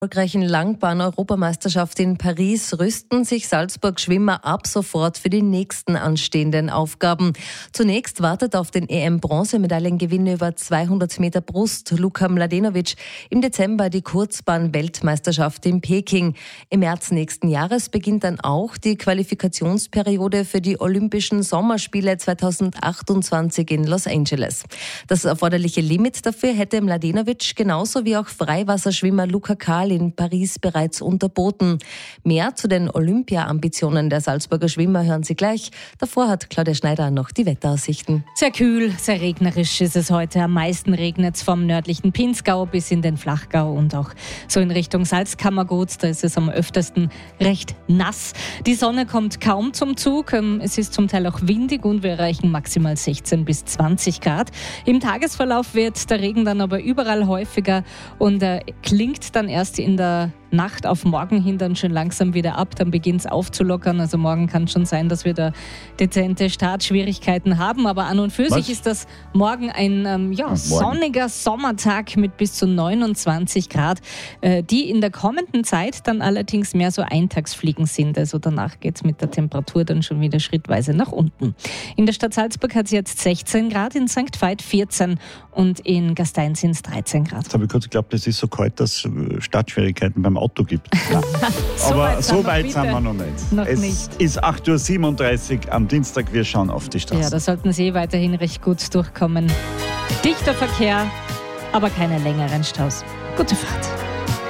erfolgreichen Langbahn-Europameisterschaft in Paris rüsten sich Salzburg-Schwimmer ab sofort für die nächsten anstehenden Aufgaben. Zunächst wartet auf den EM-Bronzemedaillengewinn über 200 Meter Brust Luka Mladenovic im Dezember die Kurzbahn-Weltmeisterschaft in Peking. Im März nächsten Jahres beginnt dann auch die Qualifikationsperiode für die Olympischen Sommerspiele 2028 in Los Angeles. Das erforderliche Limit dafür hätte Mladenovic genauso wie auch Freiwasserschwimmer Luca Kahl in Paris bereits unterboten. Mehr zu den Olympia-Ambitionen der Salzburger Schwimmer hören Sie gleich. Davor hat Claudia Schneider noch die Wetteraussichten. Sehr kühl, sehr regnerisch ist es heute. Am meisten regnet es vom nördlichen Pinzgau bis in den Flachgau und auch so in Richtung Salzkammergut. Da ist es am öftesten recht nass. Die Sonne kommt kaum zum Zug. Es ist zum Teil auch windig und wir erreichen maximal 16 bis 20 Grad. Im Tagesverlauf wird der Regen dann aber überall häufiger und klingt dann erst in der Nacht auf morgen hin dann schon langsam wieder ab, dann beginnt es aufzulockern. Also morgen kann es schon sein, dass wir da dezente Startschwierigkeiten haben, aber an und für sich ist das morgen ein sonniger Sommertag mit bis zu 29 Grad, die in der kommenden Zeit dann allerdings mehr so Eintagsfliegen sind. Also danach geht es mit der Temperatur dann schon wieder schrittweise nach unten. In der Stadt Salzburg hat es jetzt 16 Grad, in St. Veit 14 und in Gastein sind es 13 Grad. Jetzt habe ich kurz geglaubt, es ist so kalt, dass es Startschwierigkeiten beim Auto gibt. Aber so weit sind wir noch nicht. Es ist 8.37 Uhr am Dienstag, wir schauen auf die Straße. Ja, da sollten Sie weiterhin recht gut durchkommen. Dichter Verkehr, aber keine längeren Staus. Gute Fahrt.